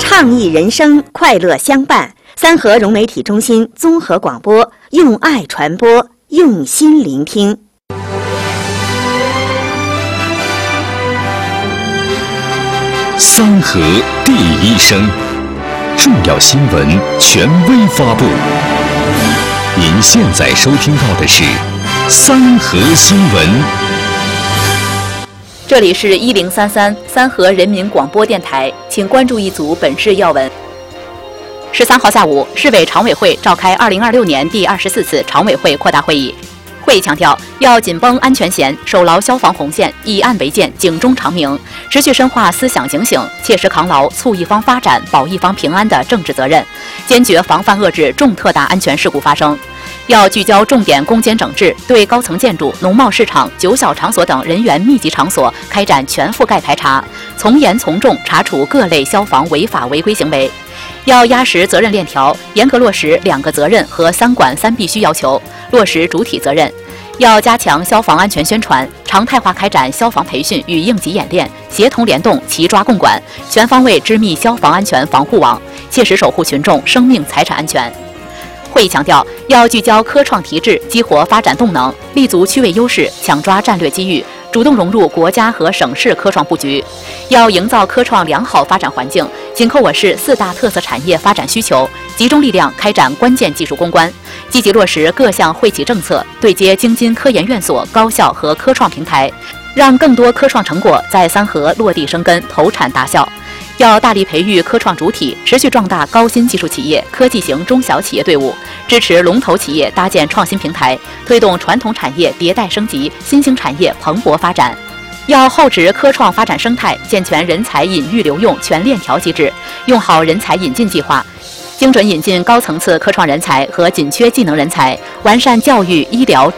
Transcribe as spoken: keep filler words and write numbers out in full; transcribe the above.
倡议人生，快乐相伴。三河融媒体中心综合广播，用爱传播，用心聆听。 三河第一声，重要新闻权威发布。您现在收听到的是三河新闻。 这里是一零三三三河人民广播电台，请关注一组本市要闻。十三号下午，市委常委会召开二零二六年第二十四次常委会扩大会议。会议强调，要紧绷安全弦，守牢消防红线，以案为鉴，警钟长鸣，持续深化思想警醒，切实扛牢促一方发展、保一方平安的政治责任，坚决防范遏制重特大安全事故发生。要聚焦重点攻坚整治，对高层建筑、农贸市场、酒小场所等人员密集场所开展全覆盖排查，从严从重查处各类消防违法违规行为。要压实责任链条，严格落实两个责任和三管三必须要求，落实主体责任。要加强消防安全宣传，常态化开展消防培训与应急演练，协同联动，齐抓共管，全方位织密消防安全防护网，切实守护群众生命财产安全。会议强调，要聚焦科创提质，激活发展动能，立足区位优势，抢抓战略机遇，主动融入国家和省市科创布局。要营造科创良好发展环境，紧扣我市四大特色产业发展需求，集中力量开展关键技术攻关，积极落实各项惠企政策，对接京津科研院所、高校和科创平台，让更多科创成果在三河落地生根、投产达效。要大力培育科创主体，持续壮大高新技术企业、科技型中小企业队伍，支持龙头企业搭建创新平台，推动传统产业迭代升级、新兴产业蓬勃发展。要厚植科创发展生态，健全人才引育留用全链条机制，用好人才引进计划，精准引进高层次科创人才和紧缺技能人才，完善教育、医疗、